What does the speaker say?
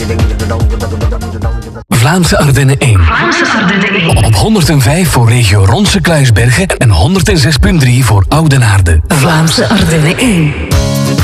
Vlaamse Ardennen 1. Op 105 voor regio Ronse-Kluisbergen en 106.3 voor Oudenaarde. Vlaamse Ardennen 1.